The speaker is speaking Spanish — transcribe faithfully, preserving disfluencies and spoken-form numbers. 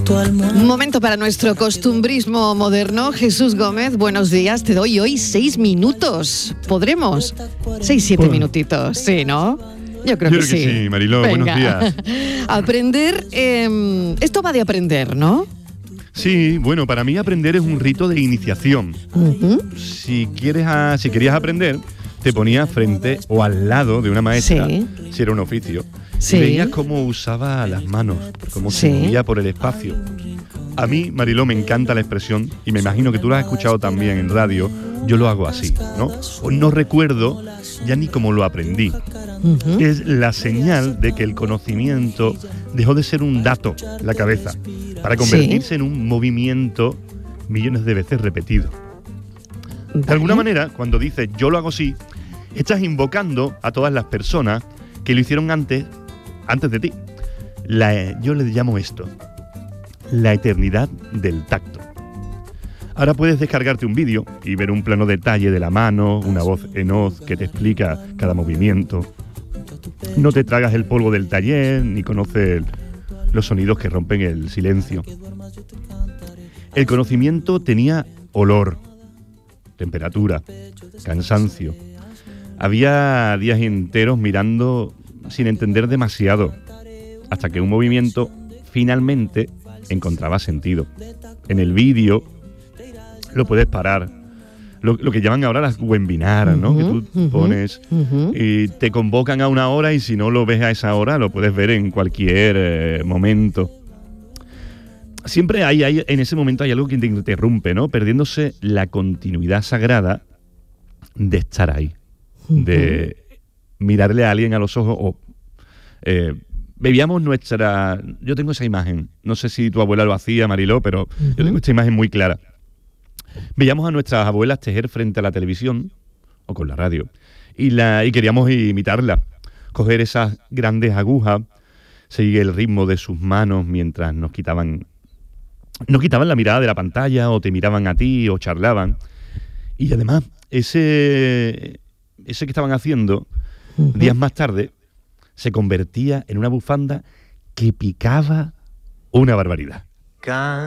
Un momento para nuestro costumbrismo moderno. Jesús Gómez, buenos días. Te doy hoy seis minutos. ¿Podremos? Seis, siete Bueno. minutitos. Sí, ¿no? Yo creo Yo que creo sí. que sí, Mariló, Venga. buenos días. Aprender, eh, esto va de aprender, ¿no? Sí, bueno, para mí aprender es un rito de iniciación. Uh-huh. Si quieres a- si querías aprender, te ponías frente o al lado de una maestra, Sí. si era un oficio, Sí. y veías cómo usaba las manos, cómo Sí. se movía por el espacio. A mí, Mariló, me encanta la expresión, y me imagino que tú la has escuchado también en radio, yo lo hago así, ¿no? O no recuerdo ya ni cómo lo aprendí. Uh-huh. Es la señal de que el conocimiento dejó de ser un dato en la cabeza para convertirse Sí. en un movimiento millones de veces repetido. De Vale. alguna manera, cuando dices yo lo hago así, estás invocando a todas las personas que lo hicieron antes, antes de ti. La, yo le llamo esto la eternidad del tacto. Ahora puedes descargarte un vídeo y ver un plano detalle de la mano, una voz en off que te explica cada movimiento. No te tragas el polvo del taller ni conoces los sonidos que rompen el silencio. El conocimiento tenía olor, temperatura, cansancio. Había días enteros mirando sin entender demasiado, hasta que un movimiento finalmente encontraba sentido. En el vídeo lo puedes parar, lo, lo que llaman ahora las webinars, ¿no? Uh-huh, Que tú uh-huh, pones uh-huh. y te convocan a una hora y si no lo ves a esa hora lo puedes ver en cualquier eh, momento. Siempre hay, hay en ese momento hay algo que te interrumpe, ¿no? Perdiéndose la continuidad sagrada de estar ahí, Uh-huh. de mirarle a alguien a los ojos o eh, veíamos nuestra... Yo tengo esa imagen, no sé si tu abuela lo hacía, Mariló, pero Uh-huh. yo tengo esta imagen muy clara. Veíamos a nuestras abuelas tejer frente a la televisión o con la radio y, la, y queríamos imitarla, coger esas grandes agujas, seguir el ritmo de sus manos mientras nos quitaban, nos quitaban la mirada de la pantalla o te miraban a ti o charlaban. Y además, ese, ese que estaban haciendo, Uh-huh. días más tarde, se convertía en una bufanda que picaba una barbaridad.